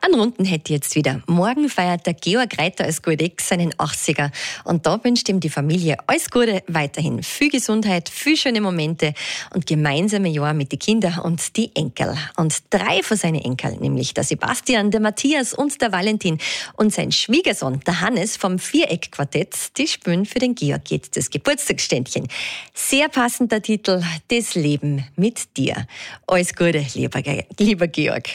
Einen Runden hätte ich jetzt wieder. Morgen feiert der Georg Reiter als Goldeck seinen 80er. Und da wünscht ihm die Familie alles Gute, weiterhin viel Gesundheit, viel schöne Momente und gemeinsame Jahre mit den Kindern und die Enkel. Und 3 von seinen Enkeln, nämlich der Sebastian, der Matthias und der Valentin und sein Schwiegersohn, der Hannes vom Viereck-Quartett, die spielen für den Georg jetzt das Geburtstagsständchen. Sehr passender Titel, Das Leben mit dir. Alles Gute, lieber Georg.